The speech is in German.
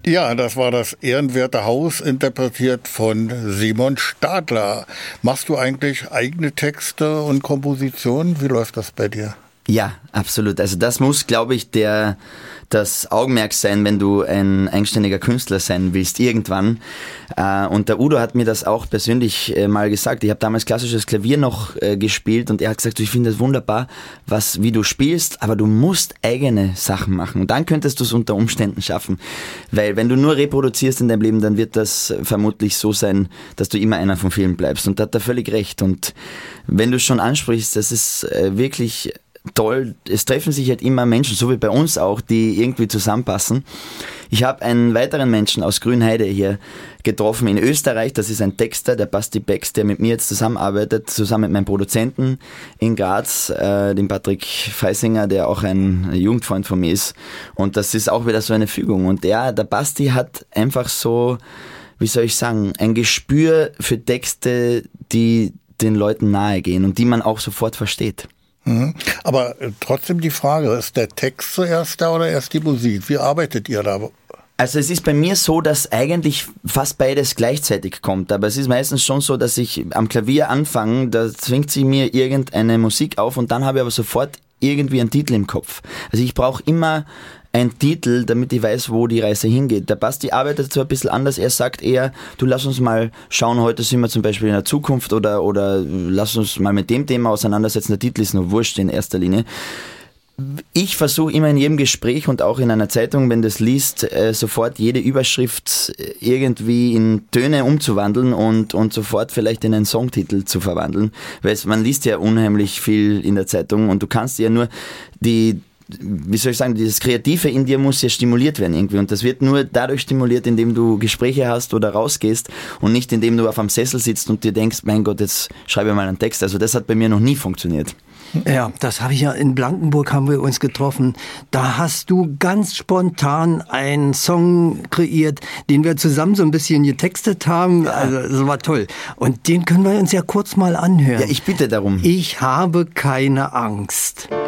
Ja, das war das ehrenwerte Haus, interpretiert von Simon Stadler. Machst du eigentlich eigene Texte und Kompositionen? Wie läuft das bei dir? Ja, absolut. Also das muss, glaube ich, das Augenmerk sein, wenn du ein eigenständiger Künstler sein willst, irgendwann. Und der Udo hat mir das auch persönlich mal gesagt. Ich habe damals klassisches Klavier noch gespielt und er hat gesagt, ich finde das wunderbar, wie du spielst, aber du musst eigene Sachen machen. Und dann könntest du es unter Umständen schaffen. Weil wenn du nur reproduzierst in deinem Leben, dann wird das vermutlich so sein, dass du immer einer von vielen bleibst. Und da hat er völlig recht. Und wenn du es schon ansprichst, das ist wirklich toll. Es treffen sich halt immer Menschen, so wie bei uns auch, die irgendwie zusammenpassen. Ich habe einen weiteren Menschen aus Grünheide hier getroffen in Österreich. Das ist ein Texter, der Basti Becks, der mit mir jetzt zusammenarbeitet, zusammen mit meinem Produzenten in Graz, dem Patrick Feisinger, der auch ein Jugendfreund von mir ist. Und das ist auch wieder so eine Fügung. Und der Basti hat einfach so, wie soll ich sagen, ein Gespür für Texte, die den Leuten nahe gehen und die man auch sofort versteht. Aber trotzdem die Frage, ist der Text zuerst da oder erst die Musik? Wie arbeitet ihr da? Also es ist bei mir so, dass eigentlich fast beides gleichzeitig kommt, aber es ist meistens schon so, dass ich am Klavier anfange, da zwingt sich mir irgendeine Musik auf und dann habe ich aber sofort irgendwie einen Titel im Kopf. Also ich brauche immer einen Titel, damit ich weiß, wo die Reise hingeht. Der Basti arbeitet zwar ein bisschen anders, er sagt eher, du lass uns mal schauen, heute sind wir zum Beispiel in der Zukunft oder lass uns mal mit dem Thema auseinandersetzen, der Titel ist nur wurscht in erster Linie. Ich versuche immer in jedem Gespräch und auch in einer Zeitung, wenn du es liest, sofort jede Überschrift irgendwie in Töne umzuwandeln und sofort vielleicht in einen Songtitel zu verwandeln. Weil man liest ja unheimlich viel in der Zeitung und du kannst ja nur wie soll ich sagen, dieses Kreative in dir muss ja stimuliert werden irgendwie und das wird nur dadurch stimuliert, indem du Gespräche hast oder rausgehst und nicht indem du auf einem Sessel sitzt und dir denkst, mein Gott, jetzt schreibe ich mal einen Text. Also das hat bei mir noch nie funktioniert. Ja, das habe ich ja in Blankenburg, haben wir uns getroffen. Da hast du ganz spontan einen Song kreiert, den wir zusammen so ein bisschen getextet haben. Also das war toll. Und den können wir uns ja kurz mal anhören. Ja, ich bitte darum. Ich habe keine Angst.